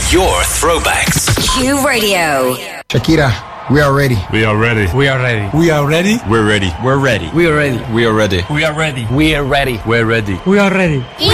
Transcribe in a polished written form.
your throwbacks. Q Radio. Shakira, we are ready. We are ready. We are ready. We are ready. We're ready. We're ready. We are ready. We are ready. We are ready. We are ready. We're ready. We are ready.